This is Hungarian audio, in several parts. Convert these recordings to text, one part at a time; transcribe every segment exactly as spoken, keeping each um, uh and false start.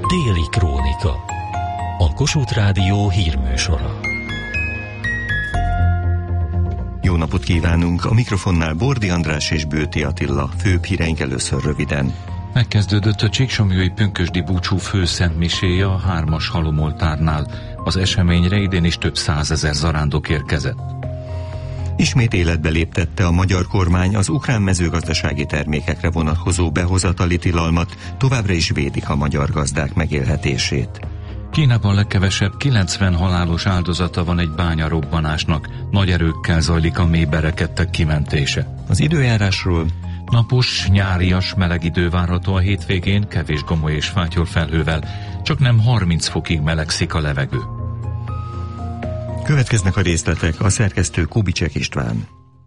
Déli Krónika. A Kossuth Rádió hírműsora. Jó napot kívánunk! A mikrofonnál Bordi András és Bőti Attila. Főbb híreink először röviden. Megkezdődött a Csíksomlyói pünkösdi búcsú főszentmiséje a hármas halomoltárnál. Az eseményre idén is több százezer zarándok érkezett. Ismét életbe léptette a magyar kormány az ukrán mezőgazdasági termékekre vonatkozó behozatali tilalmat, továbbra is védik a magyar gazdák megélhetését. Kínában legkevesebb kilencven halálos áldozata van egy bányarobbanásnak. Nagy erőkkel zajlik a mély berekedtek kimentése. Az időjárásról: napos, nyárias, meleg idő várható a hétvégén, kevés gomoly és fátyol felhővel, csak nem harminc fokig melegszik a levegő. Következnek a részletek, a szerkesztő Kubicsek István.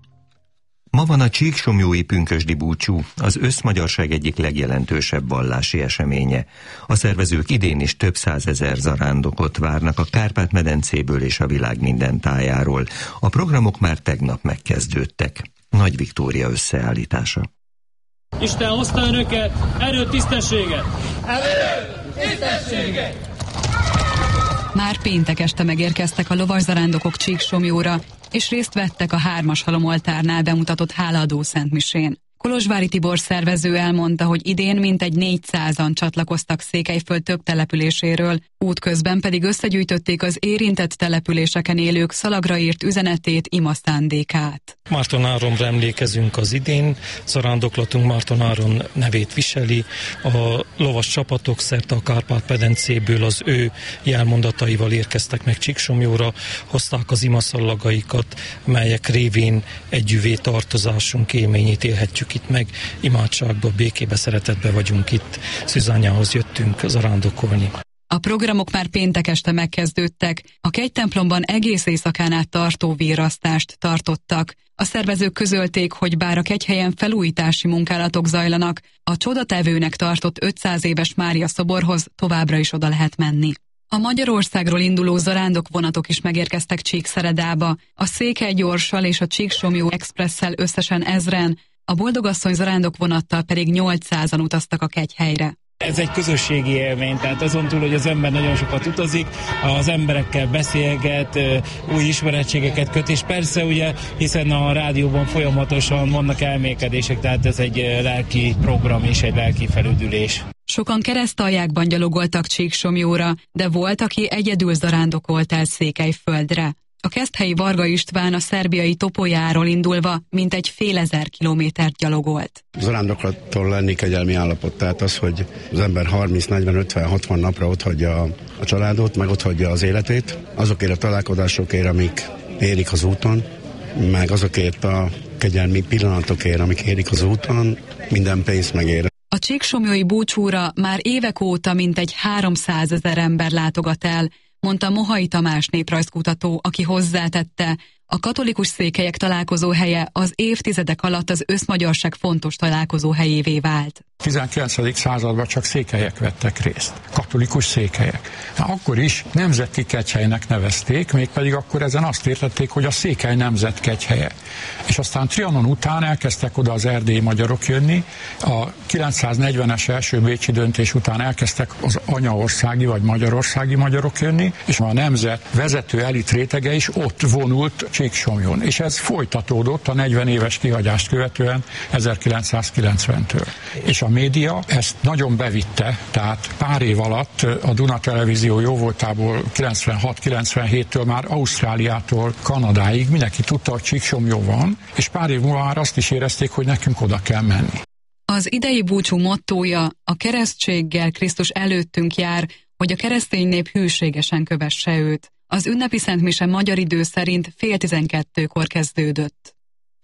Ma van a Csíksomlyói pünkösdi búcsú, az összmagyarság egyik legjelentősebb vallási eseménye. A szervezők idén is több százezer zarándokot várnak a Kárpát-medencéből és a világ minden tájáról. A programok már tegnap megkezdődtek. Nagy Viktória összeállítása. Isten hozta önöket, erőt, tisztességet! Erőt, tisztességet! Már péntek este megérkeztek a lovaszarándokok Csíksomlyóra, és részt vettek a hármas halomoltárnál bemutatott hálaadó szentmisén. Kolozsvári Tibor szervező elmondta, hogy idén mintegy négyszázan csatlakoztak Székelyföld több településéről, útközben pedig összegyűjtötték az érintett településeken élők szalagra írt üzenetét, imaszándékát. Márton Áronra emlékezünk az idén, zarándoklatunk Márton Áron nevét viseli, a lovas csapatok szerte a Kárpát-medencéből az ő jelmondataival érkeztek meg Csíksomlyóra, hozták az imaszallagaikat, melyek révén együvé tartozásunk élményét élhetjük itt meg, imádságba, békébe, szeretetbe vagyunk itt, Szűzányához jöttünk zarándokolni. A programok már péntek este megkezdődtek, a kegytemplomban egész éjszakán át tartó virrasztást tartottak. A szervezők közölték, hogy bár a kegyhelyen felújítási munkálatok zajlanak, a csodatevőnek tartott ötszáz éves Mária szoborhoz továbbra is oda lehet menni. A Magyarországról induló zarándok vonatok is megérkeztek Csíkszeredába, a Székely Gyorssal és a Csíksomlyó Expresszel összesen ezren, a Boldogasszony zarándok vonattal pedig nyolcszázan utaztak a kegyhelyre. Ez egy közösségi élmény, tehát azon túl, hogy az ember nagyon sokat utazik, az emberekkel beszélget, új ismerettségeket köt, és persze ugye, hiszen a rádióban folyamatosan vannak elmélkedések, tehát ez egy lelki program és egy lelki felüdülés. Sokan keresztaljákban gyalogoltak Csíksomlyóra, de volt, aki egyedül zarándokolt el Székelyföldre. A keszthelyi Varga István a szerbiai Topolyáról indulva mintegy fél ezer kilométert gyalogolt. Zarándoklattól lenni kegyelmi állapot, tehát az, hogy az ember harminc, negyven, ötven, hatvan napra otthagyja a családot, meg otthagyja az életét, azokért a találkozásokért, amik érik az úton, meg azokért a kegyelmi pillanatokért, amik érik az úton, minden pénzt megér. A csíksomlyói búcsúra már évek óta mintegy háromszázezer ember látogat el, mondta Mohai Tamás néprajzkutató, aki hozzátette, a katolikus székelyek találkozóhelye az évtizedek alatt az összmagyarság fontos találkozóhelyévé vált. tizenkilencedik században csak székelyek vettek részt, katolikus székelyek. Na, akkor is nemzeti kegyhelynek nevezték, mégpedig akkor ezen azt értették, hogy a székely nemzet kegyhelye. És aztán Trianon után elkezdtek oda az erdélyi magyarok jönni, a kilencszáznegyvenes első bécsi döntés után elkezdtek az anyaországi vagy magyarországi magyarok jönni, és a nemzet vezető elit rétege is ott vonult Csíksomlyón. És ez folytatódott a negyven éves kihagyást követően ezerkilencszázkilencventől. És a média ezt nagyon bevitte, tehát pár év alatt a Duna Televízió jóvoltából kilencvenhat kilencvenhéttől már Ausztráliától Kanadáig mindenki tudta, hogy Csíksomlyó van, és pár év múlva már azt is érezték, hogy nekünk oda kell menni. Az idei búcsú mottója a keresztséggel Krisztus előttünk jár, hogy a keresztény nép hűségesen kövesse őt. Az ünnepi szentmise magyar idő szerint fél tizenkettőkor kezdődött.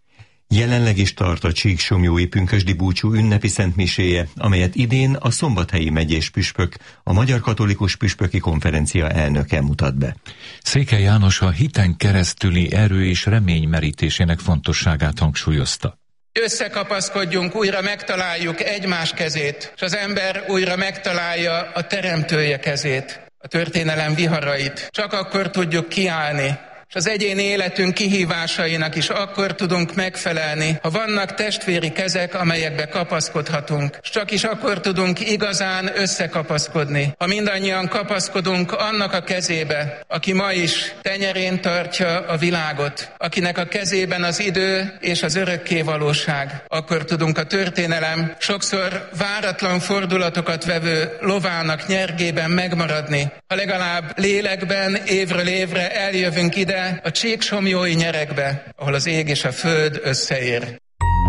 Jelenleg is tart a Csíksomlyói pünkösdi búcsú ünnepi szentmiséje, amelyet idén a Szombathelyi megyés püspök, a Magyar Katolikus Püspöki Konferencia elnöke mutat be. Székely János a hiten keresztüli erő és remény merítésének fontosságát hangsúlyozta. Összekapaszkodjunk, újra megtaláljuk egymás kezét, és az ember újra megtalálja a teremtője kezét, a történelem viharait. Csak akkor tudjuk kiállni és az egyéni életünk kihívásainak is akkor tudunk megfelelni, ha vannak testvéri kezek, amelyekbe kapaszkodhatunk, és csak is akkor tudunk igazán összekapaszkodni, ha mindannyian kapaszkodunk annak a kezébe, aki ma is tenyerén tartja a világot, akinek a kezében az idő és az örökké valóság, akkor tudunk a történelem sokszor váratlan fordulatokat vevő lovának nyergében megmaradni, ha legalább lélekben évről évre eljövünk ide a csíksomjói nyerekbe, ahol az ég és a föld összeér.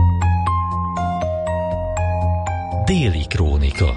Déli krónika.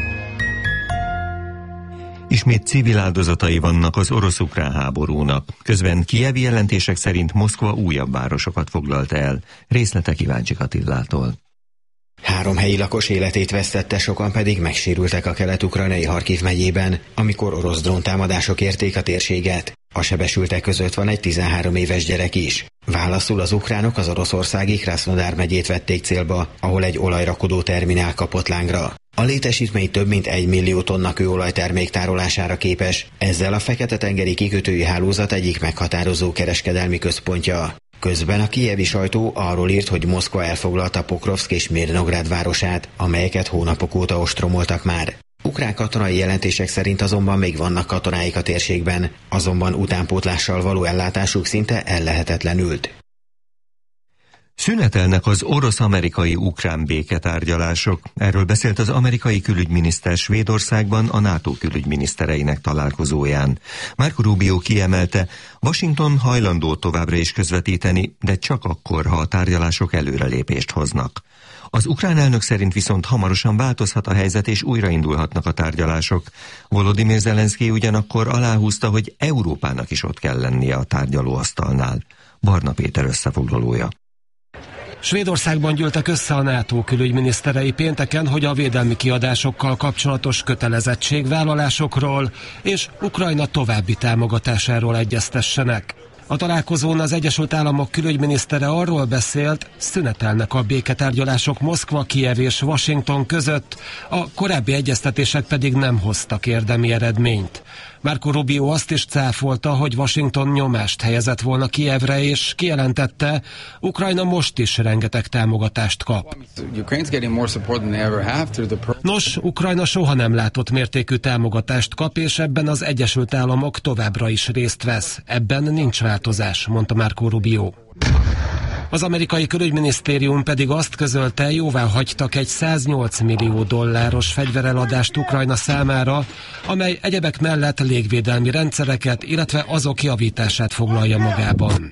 Ismét civil áldozatai vannak az orosz-ukrán háborúnak. Közben kijevi jelentések szerint Moszkva újabb városokat foglalt el. Részletek Iváncsik Attillától. Három helyi lakos életét vesztette, sokan pedig megsérültek a kelet-ukrajnai Harkiv megyében, amikor orosz dróntámadások érték a térséget. A sebesültek között van egy tizenhárom éves gyerek is. Válaszul az ukránok az oroszországi Krasznodar megyét vették célba, ahol egy olajrakodó terminál kapott lángra. A létesítmény több mint egy millió tonna kőolajtermék tárolására képes, ezzel a Fekete-tengeri kikötői hálózat egyik meghatározó kereskedelmi központja. Közben a kijevi sajtó arról írt, hogy Moszkva elfoglalta Pokrovszk és Mirnográd városát, amelyeket hónapok óta ostromoltak már. Ukrán katonai jelentések szerint azonban még vannak katonáik a térségben, azonban utánpótlással való ellátásuk szinte ellehetetlenült. Szünetelnek az orosz-amerikai-ukrán béketárgyalások. Erről beszélt az amerikai külügyminiszter Svédországban a NATO külügyminisztereinek találkozóján. Marco Rubio kiemelte, Washington hajlandó továbbra is közvetíteni, de csak akkor, ha a tárgyalások előrelépést hoznak. Az ukrán elnök szerint viszont hamarosan változhat a helyzet, és újraindulhatnak a tárgyalások. Volodymyr Zelenszky ugyanakkor aláhúzta, hogy Európának is ott kell lennie a tárgyalóasztalnál. Barna Péter összefoglalója. Svédországban gyűltek össze a NATO külügyminiszterei pénteken, hogy a védelmi kiadásokkal kapcsolatos kötelezettségvállalásokról és Ukrajna további támogatásáról egyeztessenek. A találkozón az Egyesült Államok külügyminisztere arról beszélt, szünetelnek a béketárgyalások Moszkva, Kijev és Washington között, a korábbi egyeztetések pedig nem hoztak érdemi eredményt. Marco Rubio azt is cáfolta, hogy Washington nyomást helyezett volna Kijevre, és kijelentette, Ukrajna most is rengeteg támogatást kap. Nos, Ukrajna soha nem látott mértékű támogatást kap, és ebben az Egyesült Államok továbbra is részt vesz. Ebben nincs változás, mondta Marco Rubio. Az amerikai külügyminisztérium pedig azt közölte, jóvá hagytak egy száznyolc millió dolláros fegyvereladást Ukrajna számára, amely egyebek mellett légvédelmi rendszereket, illetve azok javítását foglalja magában.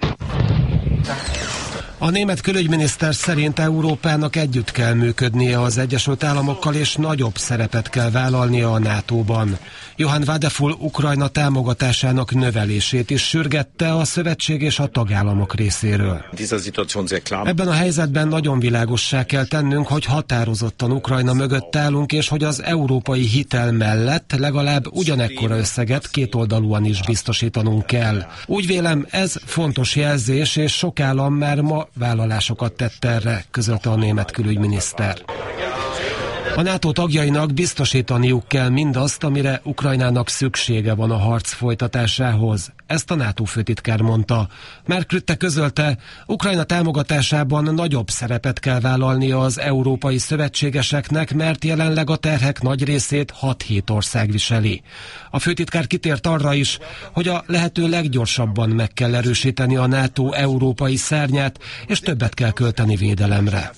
A német külügyminiszter szerint Európának együtt kell működnie az Egyesült Államokkal, és nagyobb szerepet kell vállalnia a nátóban. Johann Wadefull Ukrajna támogatásának növelését is sürgette a szövetség és a tagállamok részéről. Ebben a helyzetben nagyon világossá kell tennünk, hogy határozottan Ukrajna mögött állunk, és hogy az európai hitel mellett legalább ugyanekkora összeget kétoldalúan is biztosítanunk kell. Úgy vélem, ez fontos jelzés, és sok állam már ma vállalásokat tett erre, közölte a német külügyminiszter. A NATO tagjainak biztosítaniuk kell mindazt, amire Ukrajnának szüksége van a harc folytatásához. Ezt a NATO főtitkár mondta. Mark Rutte közölte, Ukrajna támogatásában nagyobb szerepet kell vállalnia az európai szövetségeseknek, mert jelenleg a terhek nagy részét hat-hét ország viseli. A főtitkár kitért arra is, hogy a lehető leggyorsabban meg kell erősíteni a NATO európai szárnyát, és többet kell költeni védelemre.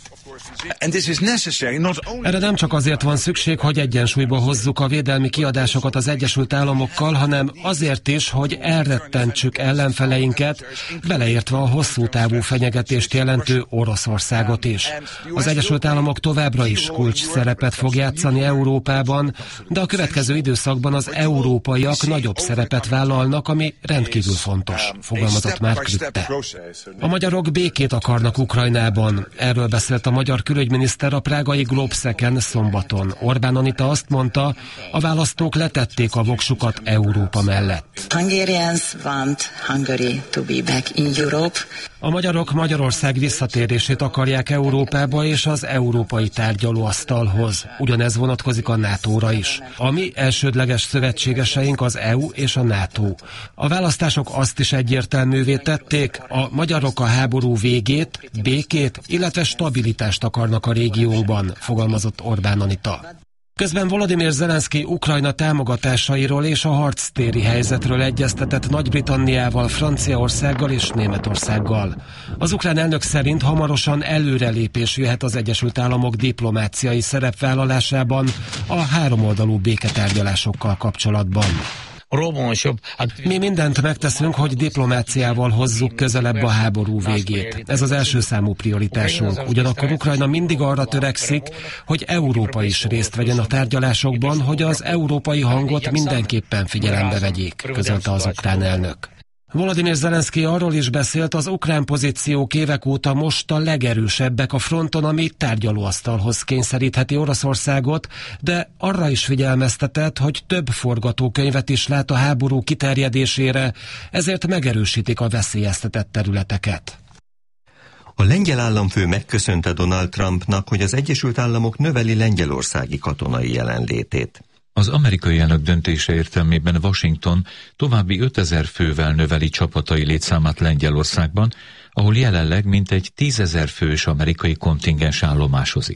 Erre nem csak azért van szükség, hogy egyensúlyba hozzuk a védelmi kiadásokat az Egyesült Államokkal, hanem azért is, hogy elrettentsük ellenfeleinket, beleértve a hosszú távú fenyegetést jelentő Oroszországot is. Az Egyesült Államok továbbra is kulcs szerepet fog játszani Európában, de a következő időszakban az európaiak nagyobb szerepet vállalnak, ami rendkívül fontos, fogalmazott Mark Rutte. A magyarok békét akarnak Ukrajnában. Erről beszélt a magyar magyar külügyminiszter a prágai Globszeken szombaton. Orbán Anita azt mondta, a választók letették a voksukat Európa mellett. Hungarians want Hungary to be back in Europe. A magyarok Magyarország visszatérését akarják Európába és az európai tárgyalóasztalhoz. Ugyanez vonatkozik a nátóra is. A mi elsődleges szövetségeseink az é u és a NATO. A választások azt is egyértelművé tették, a magyarok a háború végét, békét, illetve stabilitást akarnak a régiónkban, fogalmazott Orbán Anita. Közben Volodymyr Zelenszky Ukrajna támogatásairól és a harctéri helyzetről egyeztetett Nagy-Britanniával, Franciaországgal és Németországgal. Az ukrán elnök szerint hamarosan előrelépés jöhet az Egyesült Államok diplomáciai szerepvállalásában a háromoldalú béketárgyalásokkal kapcsolatban. Mi mindent megteszünk, hogy diplomáciával hozzuk közelebb a háború végét. Ez az első számú prioritásunk. Ugyanakkor Ukrajna mindig arra törekszik, hogy Európa is részt vegyen a tárgyalásokban, hogy az európai hangot mindenképpen figyelembe vegyék, közölte az ukrán elnök. Volodymyr Zelenszky arról is beszélt, az ukrán pozíciók évek óta most a legerősebbek a fronton, ami tárgyalóasztalhoz kényszerítheti Oroszországot, de arra is figyelmeztetett, hogy több forgatókönyvet is lát a háború kiterjedésére, ezért megerősítik a veszélyeztetett területeket. A lengyel államfő megköszönte Donald Trumpnak, hogy az Egyesült Államok növeli lengyelországi katonai jelenlétét. Az amerikai elnök döntése értelmében Washington további ötezer fővel növeli csapatai létszámát Lengyelországban, ahol jelenleg mintegy tízezer fős amerikai kontingens állomásozik.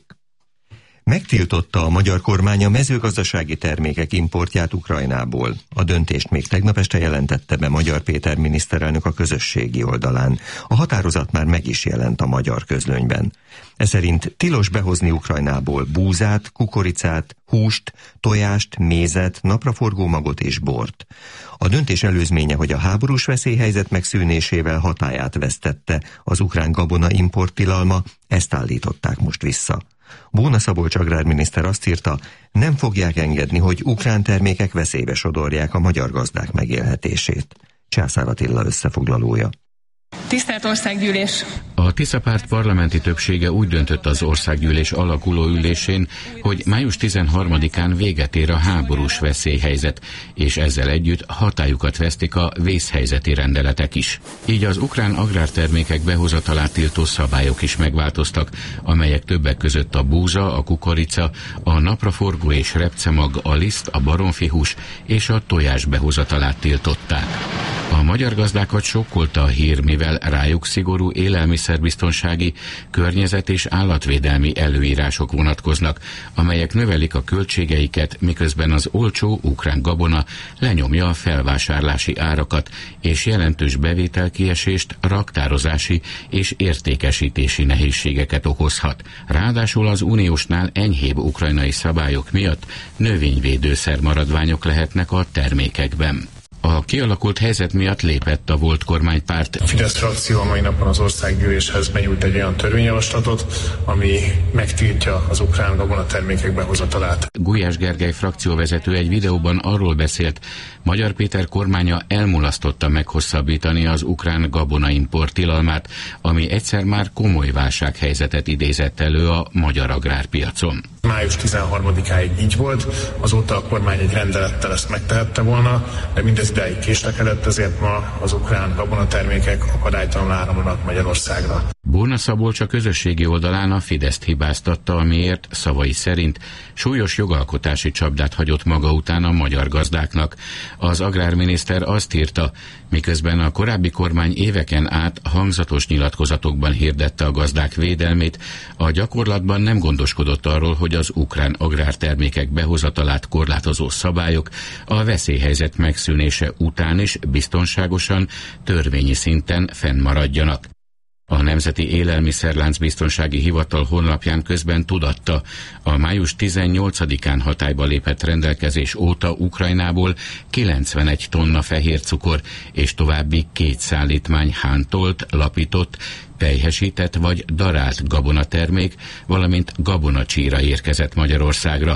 Megtiltotta a magyar kormány a mezőgazdasági termékek importját Ukrajnából. A döntést még tegnap este jelentette be Magyar Péter miniszterelnök a közösségi oldalán. A határozat már meg is jelent a magyar közlönyben. Ez szerint tilos behozni Ukrajnából búzát, kukoricát, húst, tojást, mézet, napraforgómagot és bort. A döntés előzménye, hogy a háborús veszélyhelyzet megszűnésével hatályát vesztette az ukrán gabona importtilalma, ezt állították most vissza. Bóna Szabolcs agrárminiszter azt írta, nem fogják engedni, hogy ukrán termékek veszélybe sodorják a magyar gazdák megélhetését. Császár Attila összefoglalója. Tisztelt Országgyűlés! A Tisza párt parlamenti többsége úgy döntött az Országgyűlés alakuló ülésén, hogy május tizenharmadikán véget ér a háborús veszélyhelyzet, és ezzel együtt hatályukat vesztik a vészhelyzeti rendeletek is. Így az ukrán agrártermékek behozatalát tiltó szabályok is megváltoztak, amelyek többek között a búza, a kukorica, a napraforgó és repcemag, a liszt, a baromfihús és a tojás behozatalát tiltották. A magyar gazdákat sokkolta a hír, mivel rájuk szigorú élelmiszerbiztonsági, környezet- és állatvédelmi előírások vonatkoznak, amelyek növelik a költségeiket, miközben az olcsó ukrán gabona lenyomja a felvásárlási árakat, és jelentős bevételkiesést, raktározási és értékesítési nehézségeket okozhat. Ráadásul az uniósnál enyhébb ukrajnai szabályok miatt növényvédőszer maradványok lehetnek a termékekben. A kialakult helyzet miatt lépett a volt kormánypárt. A Fidesz frakció a mai napon az országgyűléshez benyújt egy olyan törvényjavaslatot, ami megtiltja az ukrán gabonatermékek behozatalát. Gulyás Gergely frakcióvezető egy videóban arról beszélt, Magyar Péter kormánya elmulasztotta meghosszabbítani az ukrán gabonaimport tilalmát, ami egyszer már komoly válsághelyzetet idézett elő a magyar agrárpiacon. május tizenharmadikáig így volt, azóta a kormány egy rendelettel ezt megtehette volna, de mindez ideig késlekedett, ezért ma az ukrán gabonatermékek akadálytalanul áramlanak Magyarországra. Bóna Szabolcs a közösségi oldalán a Fideszt hibáztatta, amiért szavai szerint súlyos jogalkotási csapdát hagyott maga után a magyar gazdáknak. Az agrárminiszter azt írta, miközben a korábbi kormány éveken át hangzatos nyilatkozatokban hirdette a gazdák védelmét, a gyakorlatban nem gondoskodott arról, hogy az ukrán agrártermékek behozatalát korlátozó szabályok a veszélyhelyzet megszűnése után is biztonságosan, törvényi szinten fennmaradjanak. A Nemzeti Élelmiszerlánc Biztonsági Hivatal honlapján közben tudatta, a május tizennyolcadikán hatályba lépett rendelkezés óta Ukrajnából kilencvenegy tonna fehér cukor és további két szállítmány hántolt, lapított, pelyhesített vagy darált gabonatermék, valamint gabonacsíra érkezett Magyarországra.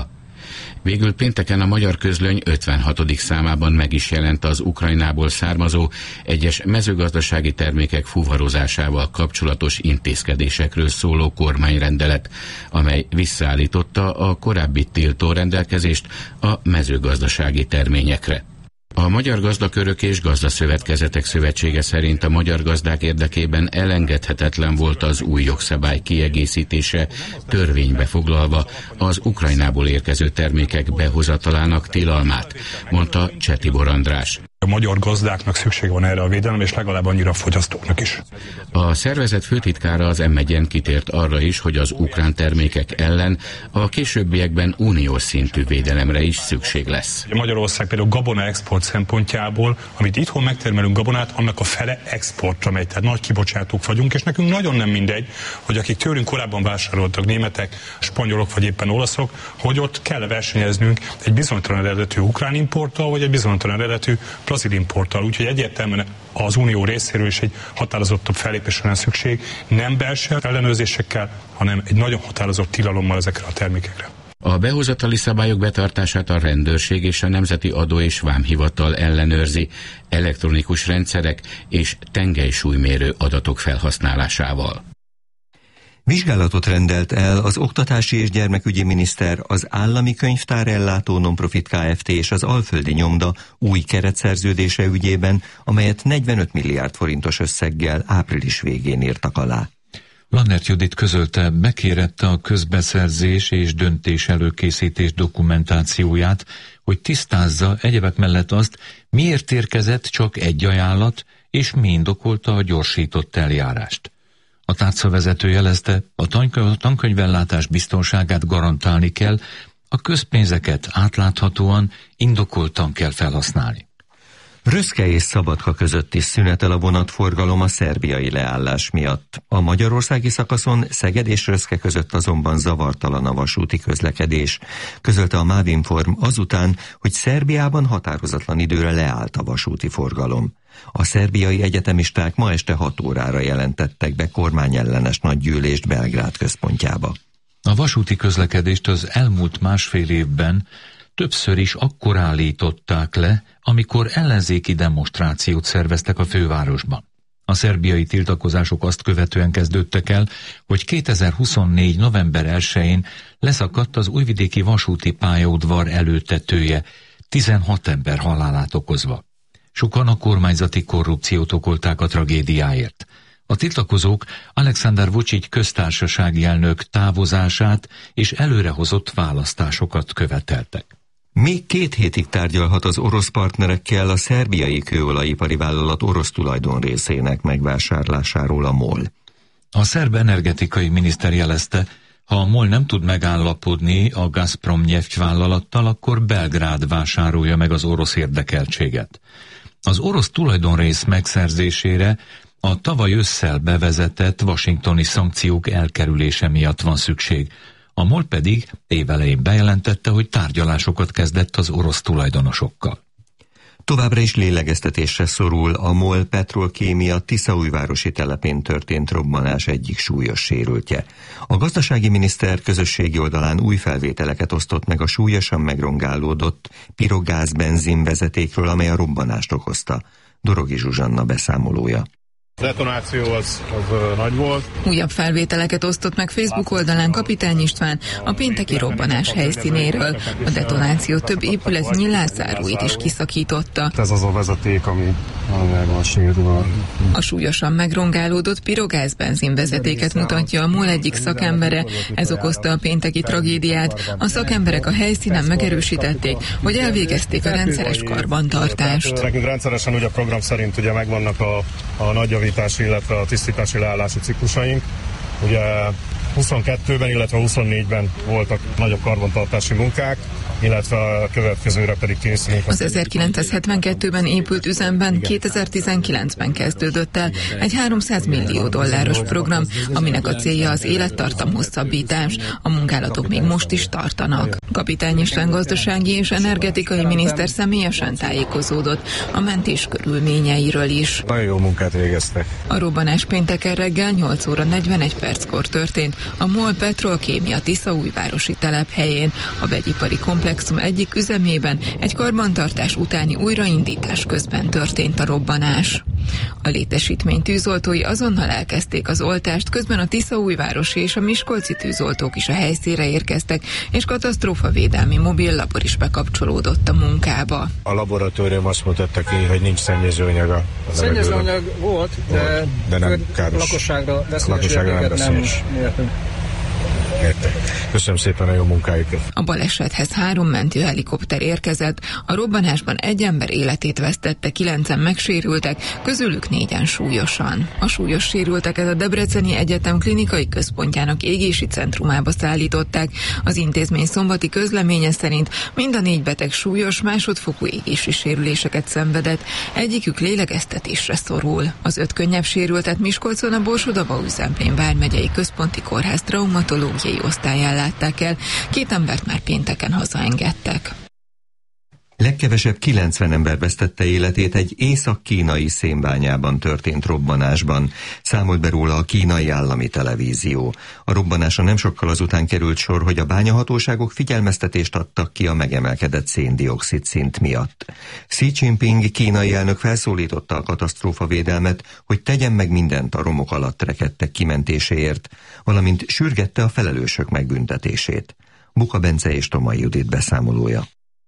Végül pénteken a Magyar Közlöny ötvenhatodik számában meg is jelent az Ukrajnából származó egyes mezőgazdasági termékek fuvarozásával kapcsolatos intézkedésekről szóló kormányrendelet, amely visszaállította a korábbi tiltó rendelkezést a mezőgazdasági terményekre. A Magyar Gazdakörök és Gazdaszövetkezetek Szövetsége szerint a magyar gazdák érdekében elengedhetetlen volt az új jogszabály kiegészítése, törvénybe foglalva az Ukrajnából érkező termékek behozatalának tilalmát, mondta Csetibor András. A magyar gazdáknak szükség van erre a védelemre, és legalább annyira a fogyasztóknak is. A szervezet főtitkára az em egyen kitért arra is, hogy az ukrán termékek ellen a későbbiekben uniós szintű védelemre is szükség lesz. Magyarország például gabona export szempontjából, amit itthon megtermelünk gabonát, annak a fele exportra megy, tehát nagy kibocsátók vagyunk, és nekünk nagyon nem mindegy, hogy akik tőlünk korábban vásároltak, németek, spanyolok vagy éppen olaszok, hogy ott kell versenyeznünk egy bizonytalan eredetű ukrán importtal, vagy egy bizonytalan eredetű brazil importtal, úgyhogy egyértelműen az unió részéről is egy határozottabb fellépésre van szükség, nem belső ellenőrzésekkel, hanem egy nagyon határozott tilalommal ezekre a termékekre. A behozatali szabályok betartását a rendőrség és a Nemzeti Adó és Vámhivatal ellenőrzi, elektronikus rendszerek és tengelysúlymérő adatok felhasználásával. Vizsgálatot rendelt el az Oktatási és Gyermekügyi Miniszter az Állami Könyvtár Ellátó Nonprofit Kft. És az Alföldi Nyomda új keretszerződése ügyében, amelyet negyvenöt milliárd forintos összeggel április végén írtak alá. Lannert Judit közölte, bekérette a közbeszerzés és döntés előkészítés dokumentációját, hogy tisztázza egyebek mellett azt, miért érkezett csak egy ajánlat, és mi indokolta a gyorsított eljárást. A tárcavezető jelezte, a tankönyvellátás biztonságát garantálni kell, a közpénzeket átláthatóan, indokoltan kell felhasználni. Röszke és Szabadka között is szünetel a vonatforgalom a szerbiai leállás miatt. A magyarországi szakaszon Szeged és Röszke között azonban zavartalan a vasúti közlekedés, közölte a Mávinform azután, hogy Szerbiában határozatlan időre leállt a vasúti forgalom. A szerbiai egyetemisták ma este hat órára jelentettek be kormányellenes nagygyűlést Belgrád központjába. A vasúti közlekedést az elmúlt másfél évben többször is akkor állították le, amikor ellenzéki demonstrációt szerveztek a fővárosban. A szerbiai tiltakozások azt követően kezdődtek el, hogy kétezer-huszonnégy. november elsején leszakadt az újvidéki vasúti pályaudvar előtetője, tizenhat ember halálát okozva. Sokan a kormányzati korrupciót okolták a tragédiáért. A tiltakozók Alexander Vučić köztársasági elnök távozását és előrehozott választásokat követeltek. Még két hétig tárgyalhat az orosz partnerekkel a szerbiai kőolajipari vállalat orosz tulajdonrészének megvásárlásáról a MOL. A szerb energetikai miniszter jelezte, ha a MOL nem tud megállapodni a Gazprom vállalattal, akkor Belgrád vásárolja meg az orosz érdekeltséget. Az orosz tulajdonrész megszerzésére a tavaly ősszel bevezetett washingtoni szankciók elkerülése miatt van szükség. A MOL pedig évelején bejelentette, hogy tárgyalásokat kezdett az orosz tulajdonosokkal. Továbbra is lélegeztetésre szorul a MOL Petrolkémia Tiszaújvárosi telepén történt robbanás egyik súlyos sérültje. A gazdasági miniszter közösségi oldalán új felvételeket osztott meg a súlyosan megrongálódott pirogáz-benzin vezetékről, amely a robbanást okozta. Dorogi Zsuzsanna beszámolója. A detonáció az, az nagy volt. Újabb felvételeket osztott meg Facebook oldalán Kapitány István a pénteki robbanás helyszínéről. A detonáció több épületnyi lázzáróit is kiszakította. Ez az a vezeték, ami meg van sérülve. A súlyosan megrongálódott pirogáz-benzin vezetéket mutatja a MOL egyik szakembere. Ez okozta a pénteki tragédiát. A szakemberek a helyszínen megerősítették, hogy elvégezték a rendszeres karbantartást. Nekünk rendszeresen ugye a program szerint ugye megvannak a, a nagy javítási, illetve a tisztítási leállási ciklusaink. Ugye huszonkettőben, illetve huszonnégyben voltak nagyobb karbantartási munkák, illetve a következőre pedig készülünk. Az ezerkilencszázhetvenkettőben épült üzemben kétezer-tizenkilencben kezdődött el egy háromszáz millió dolláros program, aminek a célja az élettartam hosszabbítás. A munkálatok még most is tartanak. Kapitány István gazdasági és energetikai miniszter személyesen tájékozódott a mentés körülményeiről is. Nagyon jó munkát végeztek. A robbanás pénteken reggel nyolc óra negyvenegy perckor történt a MOL Petrolkémia tiszaújvárosi telephelyén, a vegyipari komplexum egyik üzemében egy karbantartás utáni újraindítás közben történt a robbanás. A létesítmény tűzoltói azonnal elkezdték az oltást, közben a tiszaújvárosi és a miskolci tűzoltók is a helyszínre érkeztek, és katasztrófavédelmi mobil labor is bekapcsolódott a munkába. A laboratórium azt mutatta ki, hogy nincs szennyezőanyag a Szennyezőanyag volt, de, de nem káros. Lakosságra veszélyes nem veszélyes. Köszönöm szépen a jó munkájukat. A balesethez három mentőhelikopter érkezett, a robbanásban egy ember életét vesztette, kilencen megsérültek, közülük négyen súlyosan. A súlyos sérülteket a Debreceni Egyetem klinikai központjának égési centrumába szállították. Az intézmény szombati közleménye szerint mind a négy beteg súlyos másodfokú égési sérüléseket szenvedett, egyikük lélegeztetésre szorul. Az öt könnyebb sérültet Miskolcon a Borsod-Abaúj-Zemplén vármegyei központi kórház traumatológiai osztályán látták el, két embert már pénteken hazaengedtek. Legkevesebb kilencven ember vesztette életét egy észak-kínai szénbányában történt robbanásban, számolt be róla a kínai állami televízió. A robbanásra nem sokkal azután került sor, hogy a bányahatóságok figyelmeztetést adtak ki a megemelkedett szén-dioxid szint miatt. Xi Jinping kínai elnök felszólította a katasztrófavédelmet, hogy tegyen meg mindent a romok alatt rekedtek kimentéséért, valamint sürgette a felelősök megbüntetését. Buka Bence és Tomai Judit beszámolója.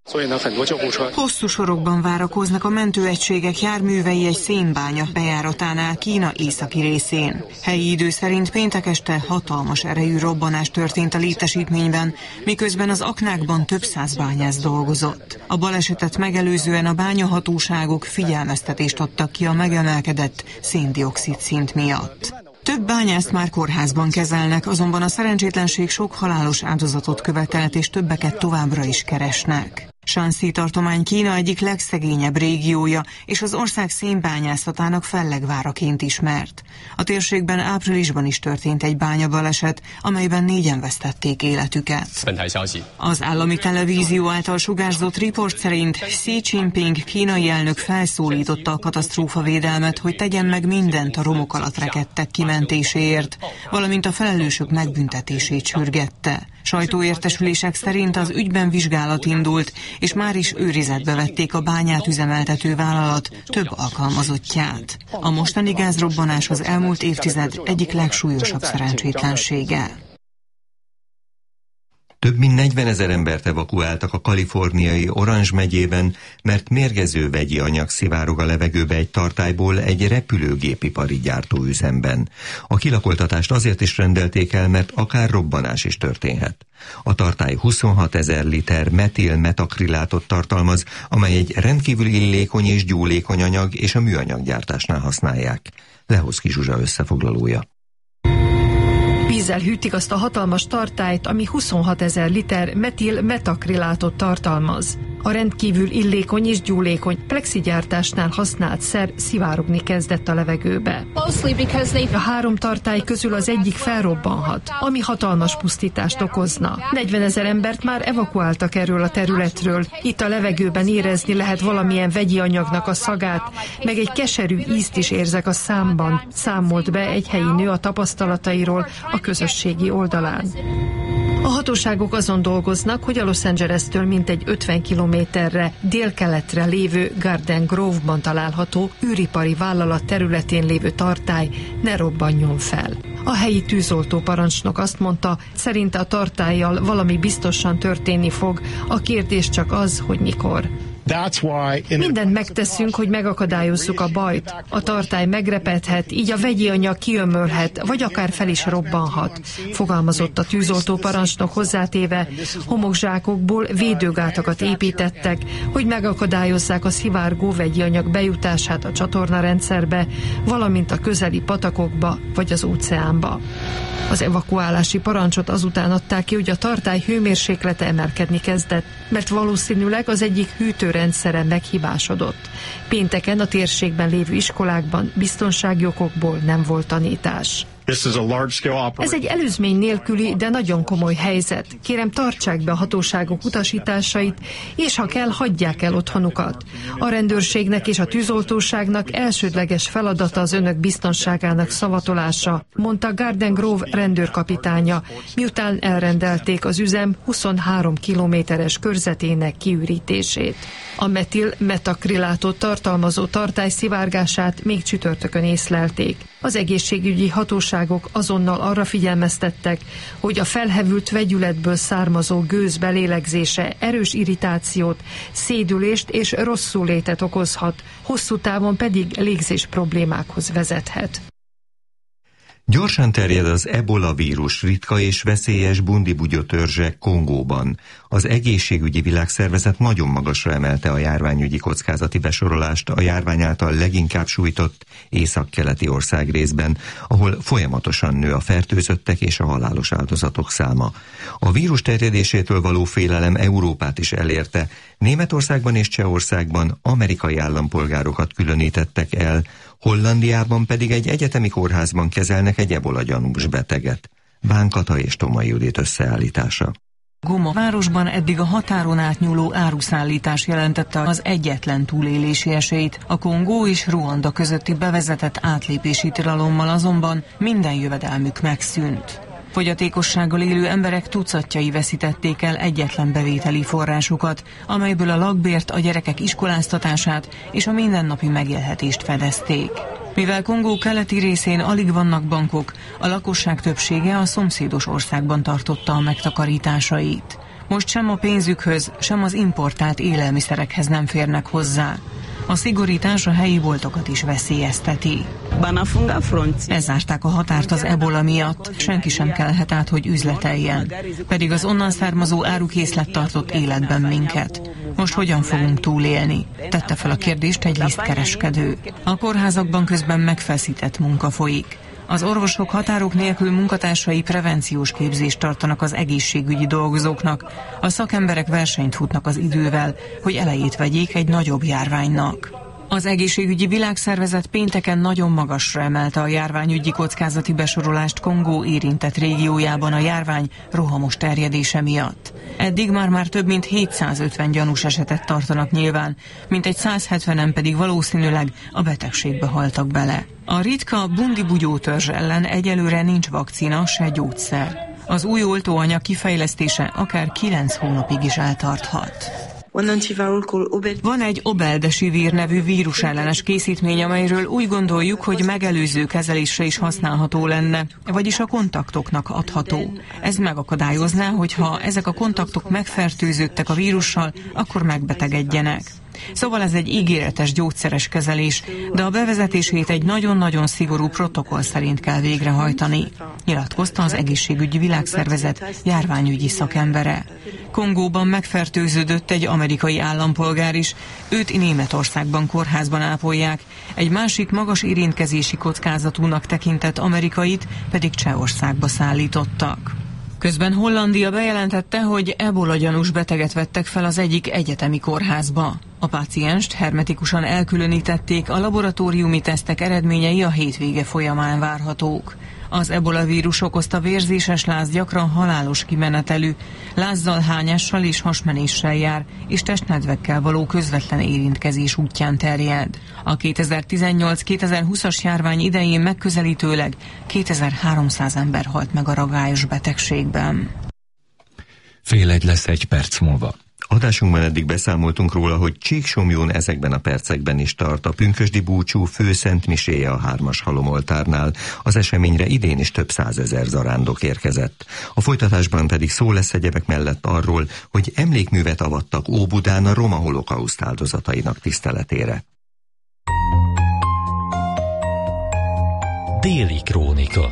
Hosszú sorokban várakoznak a mentőegységek járművei egy szénbánya bejáratánál Kína északi részén. Helyi idő szerint péntek este hatalmas erejű robbanás történt a létesítményben, miközben az aknákban több száz bányász dolgozott. A balesetet megelőzően a bányahatóságok figyelmeztetést adtak ki a megemelkedett szén-dioxid szint miatt. Több bányászt már kórházban kezelnek, azonban a szerencsétlenség sok halálos áldozatot követelt, és többeket továbbra is keresnek. Shanxi tartomány Kína egyik legszegényebb régiója, és az ország szénbányászatának fellegváraként ismert. A térségben áprilisban is történt egy bányabaleset, amelyben négyen vesztették életüket. Az állami televízió által sugárzott riport szerint Xi Jinping kínai elnök felszólította a katasztrófavédelmet, hogy tegyen meg mindent a romok alatt rekedtek kimentéséért, valamint a felelősök megbüntetését sürgette. Sajtóértesülések szerint az ügyben vizsgálat indult, és már is őrizetbe vették a bányát üzemeltető vállalat több alkalmazottját. A mostani gázrobbanás az elmúlt évtized egyik legsúlyosabb szerencsétlensége. Több mint negyvenezer embert evakuáltak a kaliforniai Orange megyében, mert mérgező vegyi anyag szivárog a levegőbe egy tartályból egy repülőgépipari gyártóüzemben. A kilakoltatást azért is rendelték el, mert akár robbanás is történhet. A tartály huszonhat ezer liter metil metakrilátot tartalmaz, amely egy rendkívül illékony és gyúlékony anyag, és a műanyaggyártásnál használják. Lehoszki Zsuzsa összefoglalója. Vízzel hűtik azt a hatalmas tartályt, ami huszonhat ezer liter metil metakrilátot tartalmaz. A rendkívül illékony és gyúlékony plexigyártásnál használt szer szivárogni kezdett a levegőbe. A három tartály közül az egyik felrobbanhat, ami hatalmas pusztítást okozna. negyvenezer embert már evakuáltak erről a területről. Itt a levegőben érezni lehet valamilyen vegyi anyagnak a szagát, meg egy keserű ízt is érzek a számban, számolt be egy helyi nő a tapasztalatairól a közösségi oldalán. A hatóságok azon dolgoznak, hogy a Los Angeles-től mintegy ötven kilométerre délkeletre lévő Garden Grove-ban található űripari vállalat területén lévő tartály ne robbanjon fel. A helyi tűzoltó parancsnok azt mondta, szerinte a tartállyal valami biztosan történni fog, a kérdés csak az, hogy mikor. Mindent megteszünk, hogy megakadályozzuk a bajt. A tartály megrepedhet, így a vegyi anyag kiömölhet, vagy akár fel is robbanhat, fogalmazott a tűzoltó parancsnok hozzátéve. Homokzsákokból védőgátakat építettek, hogy megakadályozzák a szivárgó vegyi anyag bejutását a csatornarendszerbe, valamint a közeli patakokba vagy az óceánba. Az evakuálási parancsot azután adták ki, hogy a tartály hőmérséklete emelkedni kezdett, mert valószínűleg az egyik hűtőrendszere meghibásodott. Pénteken a térségben lévő iskolákban biztonsági okokból nem volt tanítás. Ez egy előzmény nélküli, de nagyon komoly helyzet. Kérem, tartsák be a hatóságok utasításait, és ha kell, hagyják el otthonukat. A rendőrségnek és a tűzoltóságnak elsődleges feladata az önök biztonságának szavatolása, mondta Garden Grove rendőrkapitánya, miután elrendelték az üzem huszonhárom kilométeres körzetének kiürítését. A metil-metakrilátot tartalmazó tartály szivárgását még csütörtökön észlelték. Az egészségügyi hatóságok azonnal arra figyelmeztettek, hogy a felhevült vegyületből származó gőz belélegzése erős irritációt, szédülést és rosszulétet okozhat, hosszú távon pedig légzés problémákhoz vezethet. Gyorsan terjed az ebola vírus ritka és veszélyes bundibugyó törzse Kongóban. Az egészségügyi világszervezet nagyon magasra emelte a járványügyi kockázati besorolást a járvány által leginkább sújtott északkeleti országrészben, ahol folyamatosan nő a fertőzöttek és a halálos áldozatok száma. A vírus terjedésétől való félelem Európát is elérte. Németországban és Csehországban amerikai állampolgárokat különítettek el, Hollandiában pedig egy egyetemi kórházban kezelnek egy ebola gyanús beteget. Bánkata és Tomai Judit összeállítása. Goma városban eddig a határon átnyúló áruszállítás jelentette az egyetlen túlélési esélyt. A Kongó és Ruanda közötti bevezetett átlépési tilalommal azonban minden jövedelmük megszűnt. Fogyatékossággal élő emberek tucatjai veszítették el egyetlen bevételi forrásukat, amelyből a lakbért, a gyerekek iskoláztatását és a mindennapi megélhetést fedezték. Mivel Kongó keleti részén alig vannak bankok, a lakosság többsége a szomszédos országban tartotta a megtakarításait. Most sem a pénzükhöz, sem az importált élelmiszerekhez nem férnek hozzá. A szigorítás a helyi boltokat is veszélyezteti. Elzárták a határt az ebola miatt, senki sem kelhet át, hogy üzleteljen. Pedig az onnan származó árukészlet tartott életben minket. Most hogyan fogunk túlélni? Tette fel a kérdést egy lisztkereskedő. A kórházakban közben megfeszített munka folyik. Az orvosok határok nélkül munkatársai prevenciós képzést tartanak az egészségügyi dolgozóknak. A szakemberek versenyt futnak az idővel, hogy elejét vegyék egy nagyobb járványnak. Az egészségügyi világszervezet pénteken nagyon magasra emelte a járványügyi kockázati besorolást Kongó érintett régiójában a járvány rohamos terjedése miatt. Eddig már-már több mint hétszázötven gyanús esetet tartanak nyilván, mintegy száz hetvenen pedig valószínűleg a betegségbe haltak bele. A ritka bundibugyó törzs ellen egyelőre nincs vakcina, se gyógyszer. Az új oltóanyag kifejlesztése akár kilenc hónapig is eltarthat. Van egy obeldesivir nevű vírusellenes készítmény, amelyről úgy gondoljuk, hogy megelőző kezelésre is használható lenne, vagyis a kontaktoknak adható. Ez megakadályozná, hogyha ezek a kontaktok megfertőződtek a vírussal, akkor megbetegedjenek. Szóval ez egy ígéretes gyógyszeres kezelés, de a bevezetését egy nagyon-nagyon szigorú protokoll szerint kell végrehajtani, nyilatkozta az Egészségügyi Világszervezet járványügyi szakembere. Kongóban megfertőződött egy amerikai állampolgár is, őt Németországban kórházban ápolják, egy másik magas érintkezési kockázatúnak tekintett amerikait pedig Csehországba szállítottak. Közben Hollandia bejelentette, hogy ebola gyanús beteget vettek fel az egyik egyetemi kórházba. A pácienst hermetikusan elkülönítették, a laboratóriumi tesztek eredményei a hétvége folyamán várhatók. Az ebola vírus okozta vérzéses láz gyakran halálos kimenetelű, lázzal, hányással és hasmenéssel jár, és testnedvekkel való közvetlen érintkezés útján terjed. A kétezer-tizennyolc-kétezer-húszas járvány idején megközelítőleg kétezer-háromszáz ember halt meg a ragályos betegségben. Fél egy lesz egy perc múlva. Adásunkban eddig beszámoltunk róla, hogy Csíksomjón ezekben a percekben is tart a pünkösdi búcsú főszent miséje a Hármas halomoltárnál. Az eseményre idén is több százezer zarándok érkezett. A folytatásban pedig szó lesz egyebek mellett arról, hogy emlékművet avattak Óbudán a roma holokauszt áldozatainak tiszteletére. Déli krónika.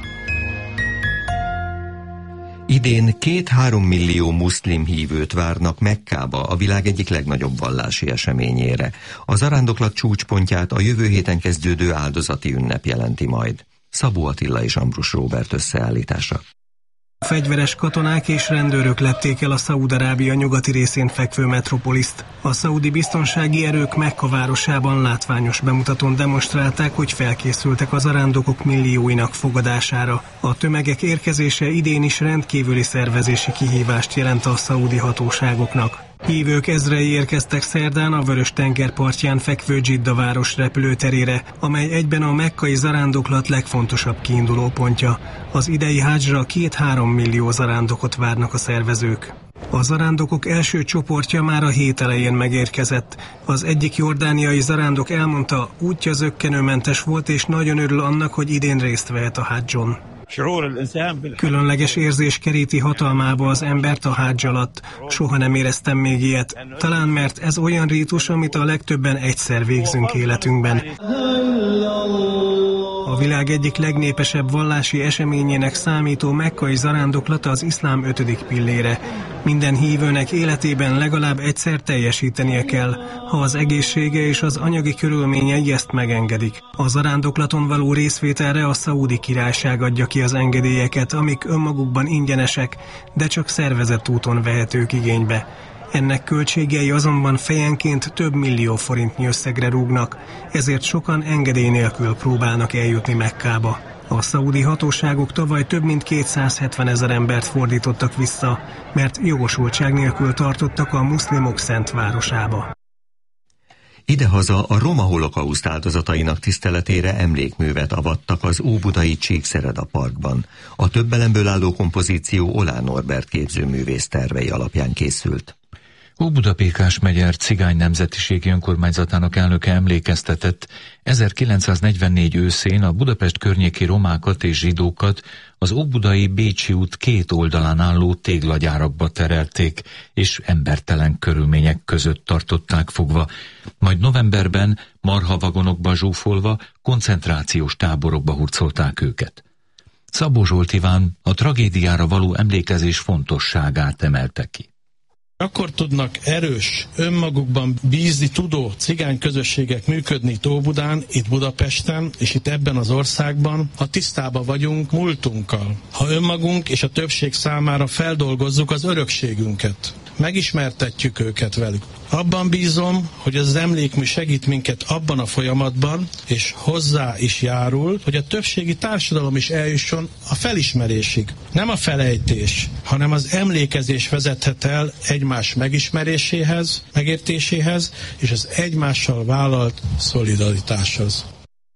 Idén két-három millió muszlim hívőt várnak Mekkába, a világ egyik legnagyobb vallási eseményére. A zarándoklat csúcspontját a jövő héten kezdődő áldozati ünnep jelenti majd. Szabó Attila és Ambrus Róbert összeállítása. Fegyveres katonák és rendőrök lették el a Szaúd-Arábia nyugati részén fekvő metropoliszt. A szaudi biztonsági erők Mekka városában látványos bemutatón demonstrálták, hogy felkészültek az arándokok millióinak fogadására. A tömegek érkezése idén is rendkívüli szervezési kihívást jelent a szaudi hatóságoknak. Hívők ezrei érkeztek szerdán a Vörös-tenger partján fekvő Dzsidda város repülőterére, amely egyben a mekkai zarándoklat legfontosabb kiindulópontja. Az idei hádzsra két-három millió zarándokot várnak a szervezők. A zarándokok első csoportja már a hét elején megérkezett. Az egyik jordániai zarándok elmondta, útja zökkenőmentes volt, és nagyon örül annak, hogy idén részt vehet a hádzson. Különleges érzés keríti hatalmába az embert a hádz alatt. Soha nem éreztem még ilyet. Talán mert ez olyan rítus, amit a legtöbben egyszer végzünk életünkben. A világ egyik legnépesebb vallási eseményének számító mekkai zarándoklata az iszlám ötödik pillére. Minden hívőnek életében legalább egyszer teljesítenie kell, ha az egészsége és az anyagi körülményei ezt megengedik. A zarándoklaton való részvételre a Szaúdi Királyság adja ki az engedélyeket, amik önmagukban ingyenesek, de csak szervezett úton vehetők igénybe. Ennek költségei azonban fejenként több millió forintnyi összegre rúgnak, ezért sokan engedély nélkül próbálnak eljutni Mekkába. A szaúdi hatóságok tavaly több mint kétszázhetven ezer embert fordítottak vissza, mert jogosultság nélkül tartottak a muszlimok szent városába. Idehaza a roma holokauszt áldozatainak tiszteletére emlékművet avattak az óbudai Csíkszereda parkban. A több elemből álló kompozíció Olán Norbert képzőművész tervei alapján készült. Óbudapékás megyer cigány nemzetiségi önkormányzatának elnöke emlékeztetett, ezerkilencszáznegyvennégy őszén a Budapest környéki romákat és zsidókat az óbudai Bécsi út két oldalán álló téglagyárakba terelték, és embertelen körülmények között tartották fogva, majd novemberben marhavagonokba zsúfolva koncentrációs táborokba hurcolták őket. Szabó Zsolt Iván a tragédiára való emlékezés fontosságát emelte ki. Akkor tudnak erős, önmagukban bízni tudó cigány közösségek működni itt Óbudán, itt Budapesten, és itt ebben az országban, ha tisztában vagyunk múltunkkal. Ha önmagunk és a többség számára feldolgozzuk az örökségünket. Megismertetjük őket velük. Abban bízom, hogy az emlékmű segít minket abban a folyamatban, és hozzá is járul, hogy a többségi társadalom is eljusson a felismerésig. Nem a felejtés, hanem az emlékezés vezethet el egymás megismeréséhez, megértéséhez, és az egymással vállalt szolidaritáshoz.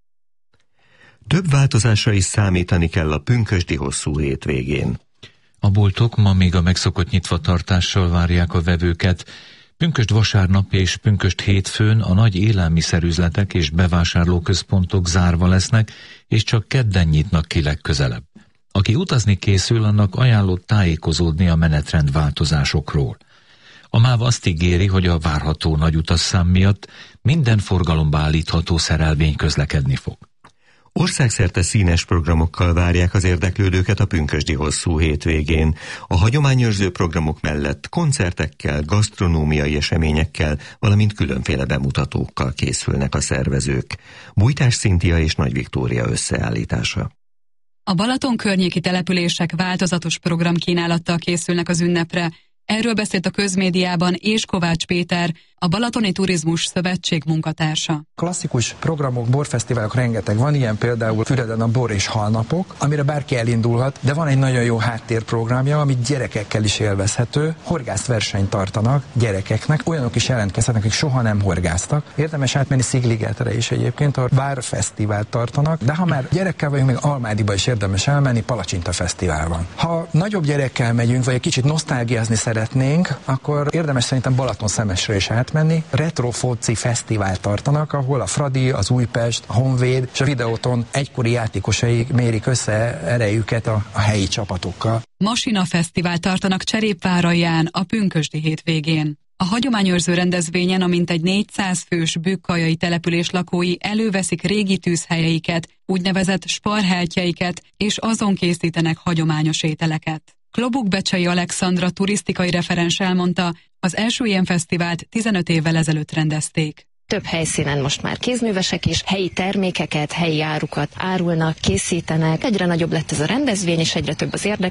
Több változásra is számítani kell a pünkösdi hosszú hétvégén. A boltok ma még a megszokott nyitvatartással várják a vevőket. Pünkösd vasárnap és pünkösd hétfőn a nagy élelmiszerüzletek és bevásárlóközpontok zárva lesznek, és csak kedden nyitnak ki legközelebb. Aki utazni készül, annak ajánlott tájékozódni a menetrend változásokról. A MÁV azt ígéri, hogy a várható nagy utasszám miatt minden forgalomba állítható szerelvény közlekedni fog. Országszerte színes programokkal várják az érdeklődőket a pünkösdi hosszú hétvégén. A hagyományőrző programok mellett koncertekkel, gasztronómiai eseményekkel, valamint különféle bemutatókkal készülnek a szervezők. Bújtás Szintia és Nagy Viktória összeállítása. A Balaton környéki települések változatos programkínálattal készülnek az ünnepre. Erről beszélt a közmédiában és Kovács Péter, a Balatoni Turizmus Szövetség munkatársa. Klasszikus programok, borfesztiválok rengeteg van, ilyen például Füreden a bor és halnapok, amire bárki elindulhat, de van egy nagyon jó háttérprogramja, ami gyerekekkel is élvezhető. Horgászversenyt tartanak gyerekeknek, olyanok is jelentkezhetnek, akik soha nem horgáztak. Érdemes átmenni Szigligetre is egyébként, a Várfesztivált tartanak, de ha már gyerekkel vagyunk, még Almádiba is érdemes elmenni, Palacsinta Fesztivál van. Ha nagyobb gyerekkel megyünk, vagy egy kicsit nosztálgiázni szeretnénk, akkor érdemes szerintem Balatonszemesre is átmenni. Retro foci fesztivál tartanak, ahol a Fradi, az Újpest, a Honvéd és a Videóton egykori játékosai mérik össze erejüket a, a helyi csapatokkal. Masina Fesztivál tartanak Cserépváralján a pünkösdi hétvégén. A hagyományőrző rendezvényen a mintegy négyszáz fős bükkajai település lakói előveszik régi tűzhelyeiket, úgynevezett sparheltjeiket, és azon készítenek hagyományos ételeket. Klobuk Becsei Alexandra turisztikai referens elmondta, az első ilyen fesztivált tizenöt évvel ezelőtt rendezték. Több helyszínen most már kézművesek is helyi termékeket, helyi árukat árulnak, készítenek. Egyre nagyobb lett ez a rendezvény, és egyre több az érdeklődő.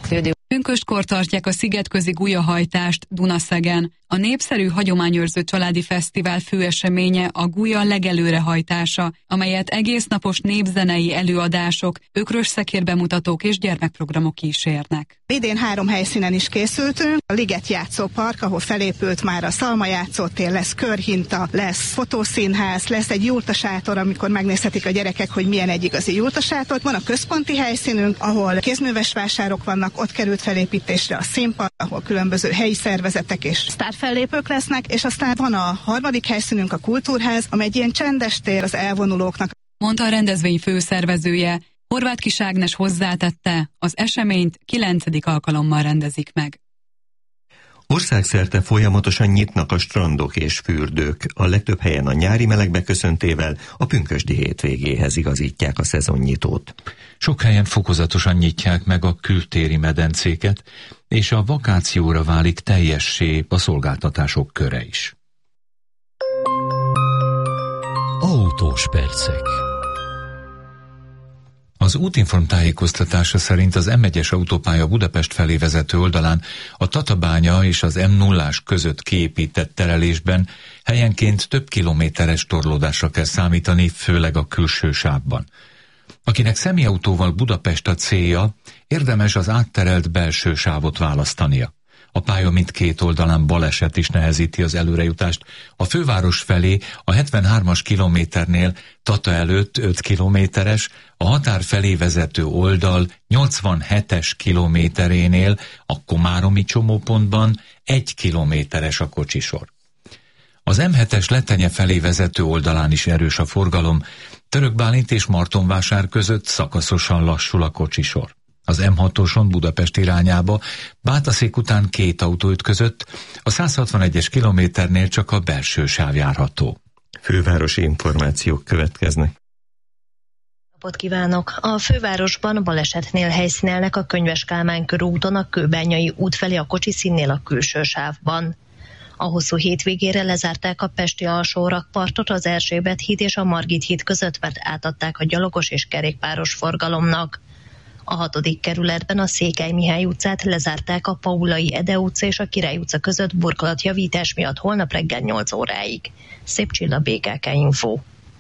Pünköstkor tartják a szigetközi gulyahajtást Dunaszegen. A népszerű hagyományőrző családi fesztivál főeseménye a gulya legelőrehajtása, amelyet egésznapos népzenei előadások, ökrös szekérbemutatók és gyermekprogramok kísérnek. Idén három helyszínen is készültünk. A Liget játszópark, ahol felépült már a Szalma játszótér, lesz körhinta, lesz fotószínház, lesz egy jurtasátor, amikor megnézhetik a gyerekek, hogy milyen egy igazi jurtasátor. Van a központi helyszínünk, ahol kézműves vásárok vannak, ott került felépítésre a színpad, ahol különböző helyi szervezetek és sztárfellépők lesznek, és aztán van a harmadik helyszínünk, a Kultúrház, amely egy ilyen csendes tér az elvonulóknak. Mondta a rendezvény főszervezője. Horváth Kis Ágnes hozzátette, az eseményt kilencedik alkalommal rendezik meg. Országszerte folyamatosan nyitnak a strandok és fürdők. A legtöbb helyen a nyári meleg beköszöntével a pünkösdi hétvégéhez igazítják a szezonnyitót. Sok helyen fokozatosan nyitják meg a kültéri medencéket, és a vakációra válik teljessé a szolgáltatások köre is. Autós percek. Az Útinform tájékoztatása szerint az M egyes autópálya Budapest felé vezető oldalán a Tatabánya és az M nullás között kiépített terelésben helyenként több kilométeres torlódásra kell számítani, főleg a külső sávban. Akinek személyautóval Budapest a célja, érdemes az átterelt belső sávot választania. A pálya mindkét oldalán baleset is nehezíti az előrejutást. A főváros felé a hetvenhármas kilométernél Tata előtt öt kilométeres, a határ felé vezető oldal nyolcvanhetes kilométerénél a komáromi csomópontban egy kilométeres a kocsisor. Az M hetes Letenye felé vezető oldalán is erős a forgalom, Török Bálint és Martonvásár között szakaszosan lassul a kocsisor. Az M hatoson Budapest irányába Bátaszék után két autó ütközött, a száz hatvanegyes kilométernél csak a belső sáv járható. Fővárosi információk következnek. Napot kívánok! A fővárosban balesetnél helyszínelnek a Könyves Kálmán körúton a Kőbányai út felé a kocsiszínnél a külső sávban. A hosszú hétvégére lezárták a pesti alsórakpartot az Erzsébet híd és a Margit híd között, mert átadták a gyalogos és kerékpáros forgalomnak. A hatodik kerületben a Székely Mihály utcát lezárták a Paulai Ede utca és a Király utca között burkolatjavítás miatt holnap reggel nyolc óráig. Szép Csilla, bé ká ká Info.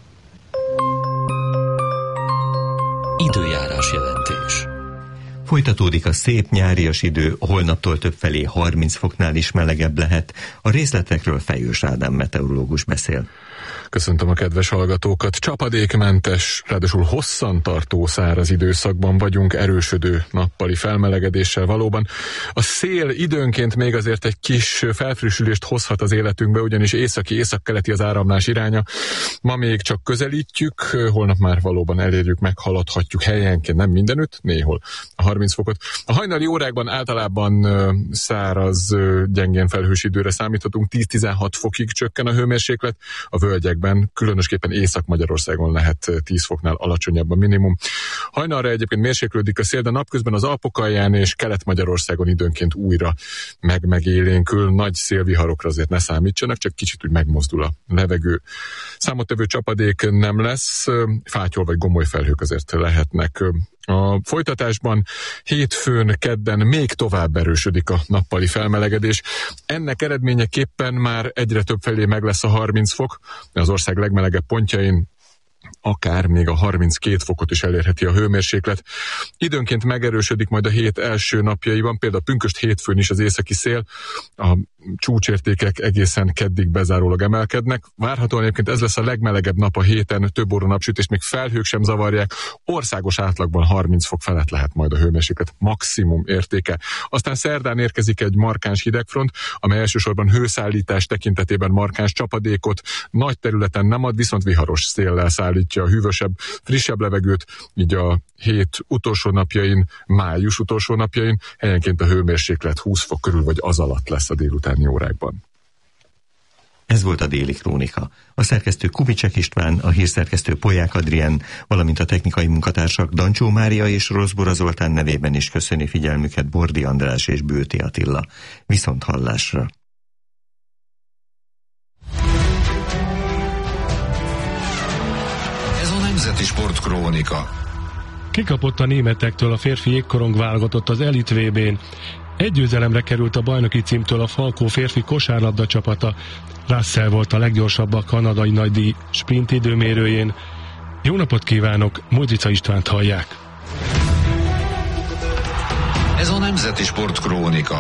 Időjárás jelentés. Folytatódik a szép nyárias idő, holnaptól többfelé harminc foknál is melegebb lehet. A részletekről Fejős Ádám meteorológus beszél. Köszöntöm a kedves hallgatókat. Csapadékmentes, ráadásul hosszan tartó száraz időszakban vagyunk, erősödő nappali felmelegedéssel valóban. A szél időnként még azért egy kis felfrissülést hozhat az életünkbe, ugyanis északi, északkeleti az áramlás iránya. Ma még csak közelítjük, holnap már valóban elérjük, meghaladhatjuk helyenként, nem mindenütt, néhol a harminc fokot. A hajnali órákban általában száraz, gyengén felhős időre számíthatunk, tíz-tizenhat fokig csökken a hőmérséklet, a völgyekben, különösképpen Észak-Magyarországon lehet tíz foknál alacsonyabb a minimum. Hajnalra egyébként mérséklődik a szél, de napközben az Alpok alján és Kelet-Magyarországon időnként újra meg-megélénkül. Nagy szélviharokra azért ne számítsanak, csak kicsit úgy megmozdul a levegő. Számottevő csapadék nem lesz, fátyol vagy gomoly felhők azért lehetnek. A folytatásban hétfőn, kedden még tovább erősödik a nappali felmelegedés. Ennek eredményeképpen már egyre több felé meg lesz a harminc fok, az ország legmelegebb pontjain akár még a harminckét fokot is elérheti a hőmérséklet. Időnként megerősödik majd a hét első napjaiban, például pünkösd hétfőn is az északi szél, a csúcsértékek egészen keddig bezárólag emelkednek. Várhatóan egyébként ez lesz a legmelegebb nap a héten, több óra napsütés, még felhők sem zavarják, országos átlagban harminc fok felett lehet majd a hőmérséklet maximum értéke. Aztán szerdán érkezik egy markáns hidegfront, amely elsősorban hőszállítás tekintetében markáns csapadékot nagy területen nem ad, viszont viharos széllel szállítja a hűvösebb, frissebb levegőt, így a hét utolsó napjain, május utolsó napjain helyenként a hőmérséklet húsz fok körül vagy az alatt lesz a délutáni órákban. Ez volt a Déli Krónika. A szerkesztő Kubicsek István, a hírszerkesztő Polyák Adrien, valamint a technikai munkatársak Dancsó Mária és Rozbora Zoltán nevében is köszöni figyelmüket Bordi András és Bőti Attila. Viszont hallásra! Ez a Nemzeti Sportkrónika. Kikapott a németektől a férfi jégkorong válogatott az Elite vé bén. Egy győzelemre került a bajnoki címtől a Falkó férfi kosárlabda csapata. Russell volt a leggyorsabb a kanadai nagydíj sprint időmérőjén. Jó napot kívánok, Mudrica Istvánt hallják. Ez a Nemzeti Sport Krónika.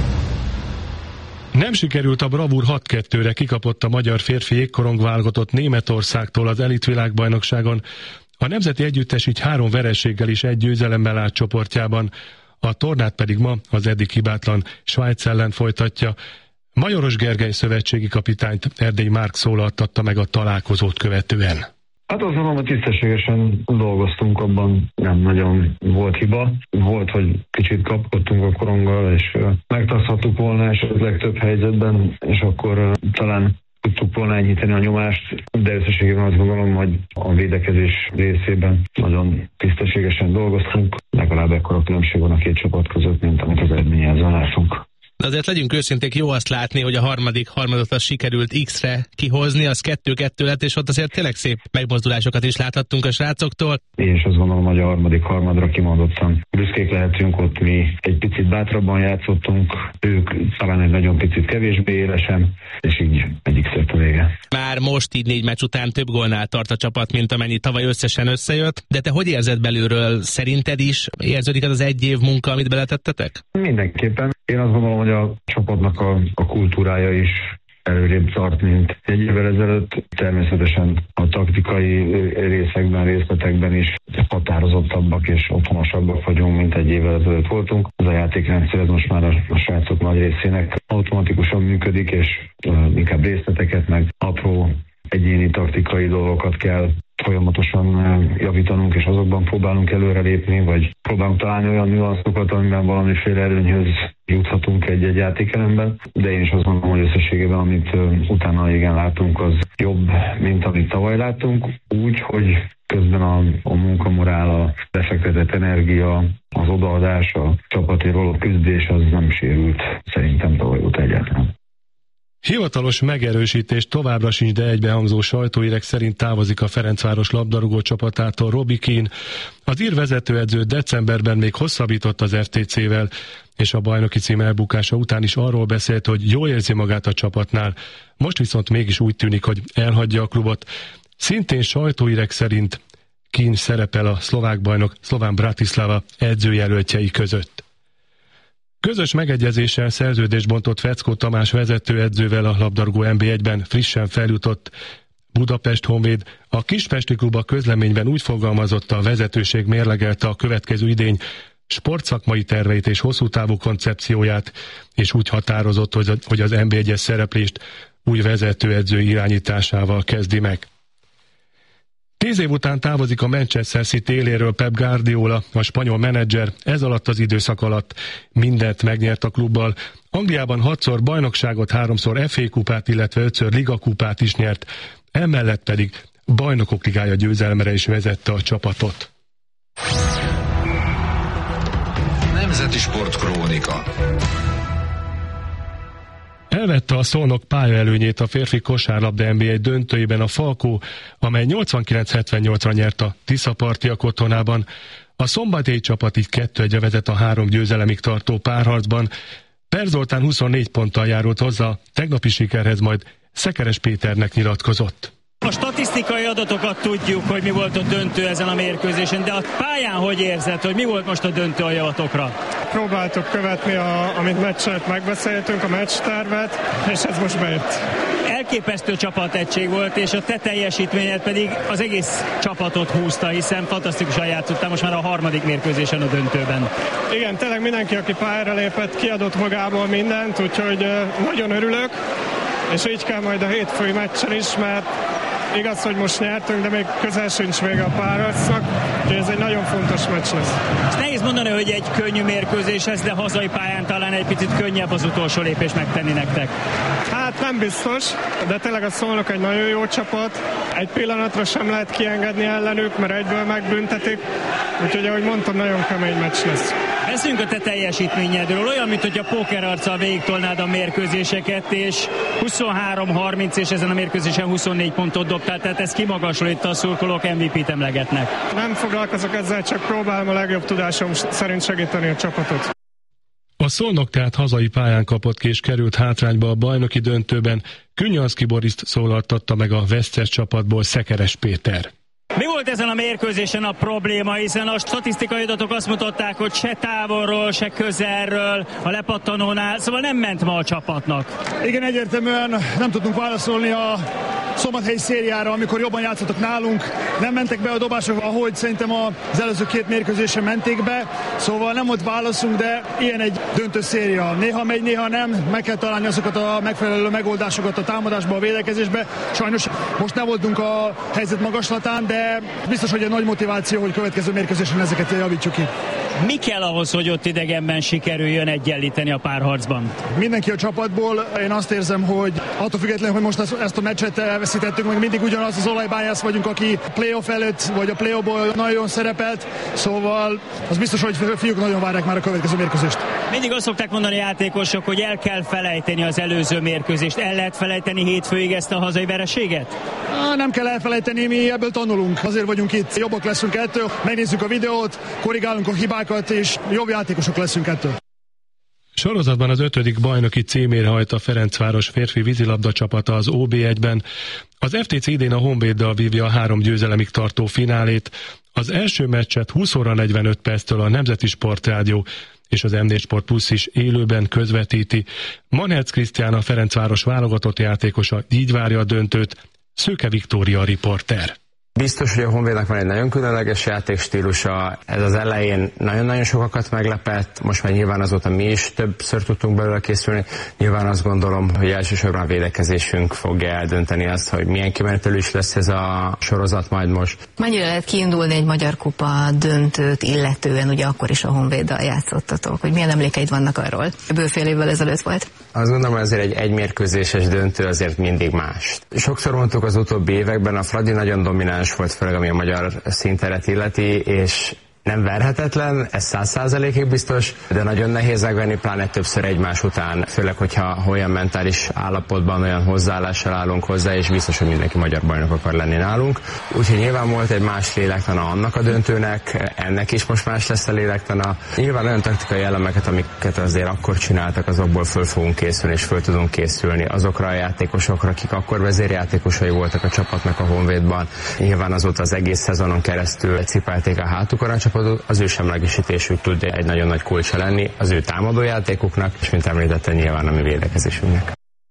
Nem sikerült a bravúr hat kettőre, kikapott a magyar férfi jégkorong válogatott Németországtól az Elit világbajnokságon. A nemzeti együttes így három vereséggel is egy győzelemmel állt csoportjában. A tornát pedig ma az eddig hibátlan Svájc ellen folytatja. Majoros Gergely szövetségi kapitányt Erdély Márk szólaltatta meg a találkozót követően. Hát azt mondom, hogy tisztességesen dolgoztunk, abban nem nagyon volt hiba. Volt, hogy kicsit kapkodtunk a koronggal, és megtarthattuk volna esetleg több helyzetben, és akkor talán tudtuk volna enyhíteni a nyomást, de összességében azt gondolom, hogy a védekezés részében nagyon tisztességesen dolgoztunk. Legalább ekkora különbség van a két csapat között, mint amit az eredményjelzően látunk. De azért legyünk őszinték, jó azt látni, hogy a harmadik harmadot az sikerült X-re kihozni, az kettő-kettő lett, és ott azért tényleg szép megmozdulásokat is láthattunk a srácoktól. Én is azt gondolom, hogy a harmadik harmadra kimondottan büszkék lehetünk, ott mi egy picit bátrabban játszottunk, ők talán egy nagyon picit kevésbé élesen, és így egyik szert a vége. Már most így négy meccs után több gólnál tart a csapat, mint amennyi tavaly összesen összejött, de te hogy érzed belülről? Szerinted is érződik az az egy év munka, amit beletettetek? Mindenképpen. Én azt gondolom, hogy a csapatnak a, a kultúrája is előrébb tart, mint egy évvel ezelőtt. Természetesen a taktikai részekben, részletekben is határozottabbak és otthonosabbak vagyunk, mint egy évvel ezelőtt voltunk. Az a játékrendszer ez most már a, a srácok nagy részének automatikusan működik, és uh, inkább részleteket, meg apró egyéni taktikai dolgokat kell folyamatosan javítanunk, és azokban próbálunk előrelépni, vagy próbálunk találni olyan nüanszokat, amiben valamiféle előnyhöz juthatunk egy-egy játékelemben. De én is azt mondom, hogy összességében, amit utána igen látunk, az jobb, mint amit tavaly láttunk. Úgy, hogy közben a, a munkamorál, a befektetett energia, az odaadás, a csapatért való küzdés az nem sérült szerintem tavaly óta egyáltalán. Hivatalos megerősítés továbbra sincs, de egybehangzó sajtóírek szerint távozik a Ferencváros labdarúgó csapatától Robbie Keane. Az ír vezetőedző decemberben még hosszabbított az ef té cével, és a bajnoki cím elbukása után is arról beszélt, hogy jól érzi magát a csapatnál. Most viszont mégis úgy tűnik, hogy elhagyja a klubot. Szintén sajtóírek szerint Keane szerepel a szlovák bajnok Szlován Bratislava edzőjelöltjei között. Közös megegyezéssel szerződést bontott Feckó Tamás vezetőedzővel a labdarúgó en bé egyben frissen feljutott Budapest Honvéd. A kispesti klub a közleményben úgy fogalmazott, a vezetőség mérlegelte a következő idény sportszakmai terveit és hosszú távú koncepcióját, és úgy határozott, hogy az en bé egyes szereplést új vezetőedző irányításával kezdi meg. Tíz év után távozik a Manchester City éléről Pep Guardiola, a spanyol menedzser. Ez alatt az időszak alatt mindent megnyert a klubbal. Angliában hatszor bajnokságot, háromszor ef á kupát, illetve ötször ligakupát is nyert. Emellett pedig Bajnokok Ligája győzelmére is vezette a csapatot. Nemzeti Sport Krónika. Elvette a Szolnok pályaelőnyét a férfi kosárlabda en bé egy döntőjében a Falkó, amely nyolcvankilenc hetvennyolcra nyert a Tiszapartiak otthonában. A szombathelyi csapat így kettő egyre vezet a három győzelemig tartó párharcban. Per Zoltán huszonnégy ponttal járult hozzá, a tegnapi sikerhez majd Szekeres Péternek nyilatkozott. A statisztikai adatokat tudjuk, hogy mi volt a döntő ezen a mérkőzésen, de a pályán hogy érzed, hogy mi volt most a döntő a javatokra? Próbáltuk követni, a, amit meccset megbeszéltünk, a meccstervet, és ez most bejött. Elképesztő csapategység volt, és a te teljesítményed pedig az egész csapatot húzta, hiszen fantasztikusan játszottál most már a harmadik mérkőzésen a döntőben. Igen, tényleg mindenki, aki pályára lépett, kiadott magából mindent, úgyhogy nagyon örülök, és így kell majd a hétfői meccsen is, mert igaz, hogy most nyertünk, de még közel sincs vége a párharcnak, úgyhogy ez egy nagyon fontos meccs lesz. Ezt nehéz mondani, hogy egy könnyű mérkőzés ez, de hazai pályán talán egy picit könnyebb az utolsó lépés megtenni nektek. Hát nem biztos, de tényleg a Szolnok egy nagyon jó csapat. Egy pillanatra sem lehet kiengedni ellenük, mert egyből megbüntetik. Úgyhogy ahogy mondtam, nagyon kemény meccs lesz. Beszéljünk a te teljesítményedről, olyan, mint hogy a pókerarccal végigtolnád a mérkőzéseket, és huszonhárom harminc, és ezen a mérkőzésen huszonnégy pontot dobtál, tehát ez kimagasló, itt a szurkolók em vé pét emlegetnek. Nem foglalkozok ezzel, csak próbálom a legjobb tudásom szerint segíteni a csapatot. A Szolnok tehát hazai pályán kapott ki és került hátrányba a bajnoki döntőben. Künyanszky Boriszt szólaltatta meg a vesztes csapatból Szekeres Péter. Mi volt ezen a mérkőzésen a probléma, hiszen a statisztikai adatok azt mutatták, hogy se távolról, se közelről, a lepattanónál, szóval nem ment ma a csapatnak. Igen, egyértelműen nem tudtunk válaszolni a szombathelyi szériára, amikor jobban játszottak nálunk. Nem mentek be a dobások, ahogy szerintem az előző két mérkőzésen menték be, szóval nem volt válaszunk, de ilyen egy döntő széria. Néha megy, néha nem, meg kell találni azokat a megfelelő megoldásokat a támadásba, a védekezésbe. Sajnos most nem voltunk a helyzet magaslatán, de biztos, hogy egy nagy motiváció, hogy következő mérkőzésen ezeket javítsuk ki. Mi kell ahhoz, hogy ott idegenben sikerüljön egyenlíteni a párharcban? Mindenki a csapatból, én azt érzem, hogy attól függetlenül, hogy most ezt a meccset elveszítettük, meg mindig ugyanaz az olajbányász vagyunk, aki playoff előtt, vagy a playoffból nagyon szerepelt, szóval az biztos, hogy fiúk nagyon várják már a következő mérkőzést. Mindig azt szokták mondani játékosok, hogy el kell felejteni az előző mérkőzést. El lehet felejteni hétfőig ezt a hazai vereséget? Ah, nem kell elfelejteni, mi ebből tanulunk. Azért vagyunk itt, jobbak leszünk ettől, megnézzük a videót, korrigálunk a hibákat, és jobb játékosok leszünk ettől. Sorozatban az ötödik bajnoki címére hajt a Ferencváros férfi vízilabda csapata az o bé egyben. Az ef té cé idén a Honvéddal vívja a három győzelemig tartó finálét. Az első meccset húsz óra negyvenöt perctől a Nemzeti Sportrádió és az em négy Sport Plus is élőben közvetíti. Manherc Krisztián, a Ferencváros válogatott játékosa így várja a döntőt. Szőke Viktória a riporter. Biztos, hogy a Honvédnak van egy nagyon különleges játékstílusa, ez az elején nagyon-nagyon sokakat meglepett, most már nyilván azóta mi is többször tudtunk belőle készülni, nyilván azt gondolom, hogy elsősorban a védekezésünk fogja eldönteni azt, hogy milyen kimenetelő is lesz ez a sorozat majd most. Mennyire lehet kiindulni egy Magyar Kupa döntőt illetően, ugye akkor is a Honvéddal játszottatok, hogy milyen emlékeid vannak arról? Bőfél évvel ezelőtt volt. Azt gondolom, hogy azért egy egymérkőzéses döntő azért mindig más. Sokszor mondtuk az utóbbi években, a Fradi nagyon domináns volt, főleg ami a magyar színteret illeti, és nem verhetetlen, ez száz százalékig biztos, de nagyon nehéz megvenni, pláne többször egymás után, főleg, hogyha olyan mentális állapotban, olyan hozzáállással állunk hozzá, és biztos, hogy mindenki magyar bajnok akar lenni nálunk. Úgyhogy nyilván volt egy más lélektana annak a döntőnek, ennek is most más lesz a lélektana. Nyilván olyan taktikai elemeket, amiket azért akkor csináltak, azokból föl fogunk készülni, és föl tudunk készülni azokra a játékosokra, akik akkor vezérjátékosai voltak a csapatnak a Honvédban. Nyilván azóta az egész szezonon keresztül cipelték a hátukon a csapat, az ő semlegesítésük tud egy nagyon nagy kulcsa lenni az ő támadójátékuknak, és mint említettem, nyilván a mi védekezésünknek.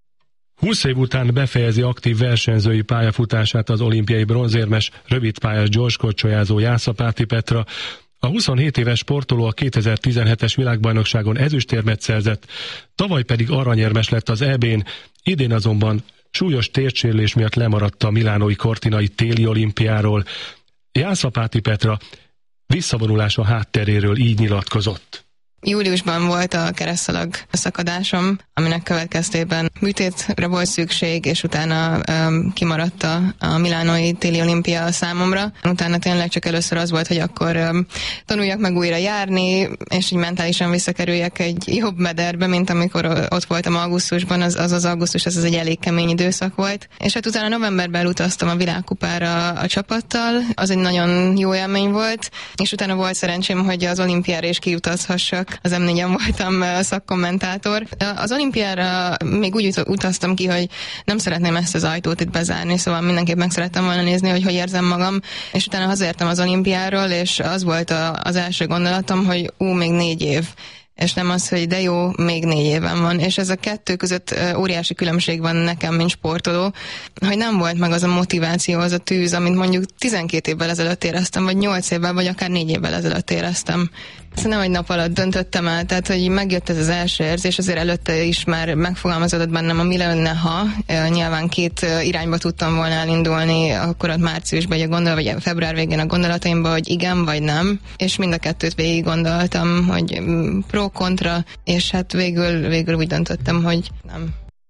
húsz év után befejezi aktív versenyzői pályafutását az olimpiai bronzérmes, rövidpályás gyorskorcsolyázó Jászapáti Petra. A huszonhét éves sportoló a kétezer-tizenhetes világbajnokságon ezüstérmet szerzett, tavaly pedig aranyérmes lett az é bén, idén azonban súlyos térsérülés miatt lemaradt a milánói Cortinai téli olimpiáról. Jászapáti Petra visszavonulása hátteréről így nyilatkozott. Júliusban volt a keresztszalag szakadásom, aminek következtében műtétre volt szükség, és utána um, kimaradt a, a milánói téli olimpia számomra. Utána tényleg csak először az volt, hogy akkor um, tanuljak meg újra járni, és így mentálisan visszakerüljek egy jobb mederbe, mint amikor ott voltam augusztusban, az az, az augusztus, ez az egy elég kemény időszak volt. És hát utána novemberben utaztam a világkupára a csapattal, az egy nagyon jó élmény volt, és utána volt szerencsém, hogy az olimpiára is kiutazhassak. Az em négyen voltam szakkommentátor. Az olimpiára még úgy utaztam ki, hogy nem szeretném ezt az ajtót itt bezárni, szóval mindenképp meg szerettem volna nézni, hogy hogy érzem magam, és utána hazaértem az olimpiáról, és az volt a, az első gondolatom, hogy ú, még négy év. És nem az, hogy de jó, még négy éven van. És ez a kettő között óriási különbség van nekem, mint sportoló, hogy nem volt meg az a motiváció, az a tűz, amit mondjuk tizenkét évvel ezelőtt éreztem, vagy nyolc évvel, vagy akár négy évvel ezelőtt éreztem. Ezt nem egy nap alatt döntöttem el, tehát hogy megjött ez az első érzés, azért előtte is már megfogalmazódott bennem a mi lenne, ha. Nyilván két irányba tudtam volna elindulni, akkor ott márciusban, vagy a gondol, vagy február végén a gondolataimban, hogy igen, vagy nem. És mind a kettőt végig gondoltam, hogy pro-kontra, és hát végül, végül úgy döntöttem, hogy nem.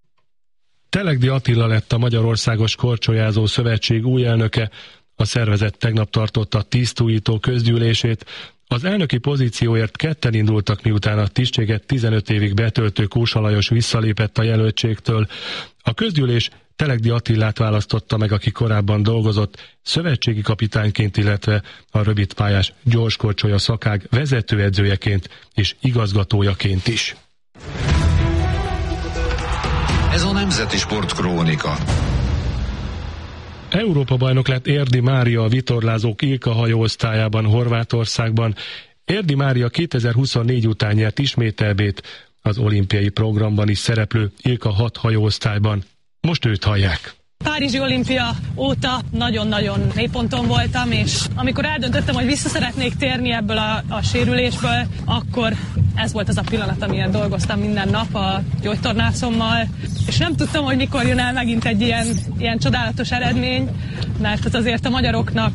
Telegdi Attila lett a Magyarországos Korcsolyázó Szövetség új elnöke. A szervezet tegnap tartotta tisztújító közgyűlését. Az elnöki pozícióért ketten indultak, miután a tisztséget tizenöt évig betöltő Kósa Lajos visszalépett a jelöltségtől. A közgyűlés Telegdi Attilát választotta meg, aki korábban dolgozott szövetségi kapitányként, illetve a rövidpályás gyorskorcsolya szakág vezetőedzőjeként és igazgatójaként is. Ez a Nemzeti Sport Krónika. Európa-bajnok lett Érdi Mária a vitorlázók Ilka hajóosztályában Horvátországban. Érdi Mária kétezer-huszonnégy után nyert ismét é bét az olimpiai programban is szereplő Ilka hat hajóosztályban. Most őt hallják. Párizsi olimpia óta nagyon-nagyon mélyponton voltam, és amikor eldöntöttem, hogy vissza szeretnék térni ebből a, a sérülésből, akkor ez volt az a pillanat, amilyen dolgoztam minden nap a gyógytornászommal, és nem tudtam, hogy mikor jön el megint egy ilyen, ilyen csodálatos eredmény, mert az azért a magyaroknak